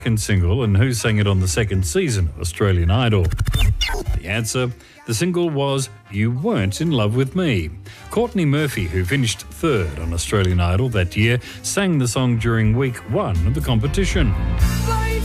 second single and who sang it on the second season of Australian Idol? The answer, the single was You Weren't in Love With Me. Courtney Murphy, who finished third on Australian Idol that year, sang the song during week 1 of the competition.